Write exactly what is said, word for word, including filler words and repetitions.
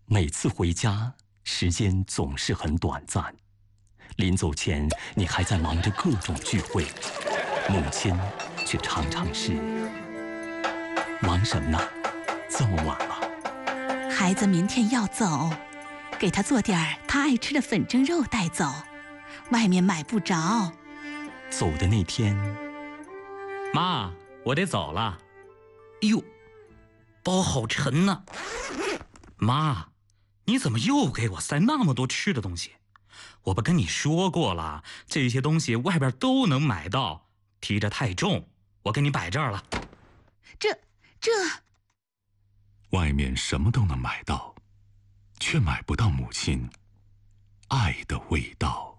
每次回家，时间总是很短暂。临走前，你还在忙着各种聚会，母亲却常常是忙什么呢？这么晚了。 孩子明天要走，给他做点儿他爱吃的粉蒸肉带走，外面买不着。 走的那天， 妈，我得走了。哎呦，包好沉呐！妈，你怎么又给我塞那么多吃的东西？我不跟你说过了，这些东西外边都能买到，提着太重，我给你摆这儿了。 这这， 外面什么都能买到，却买不到母亲爱的味道。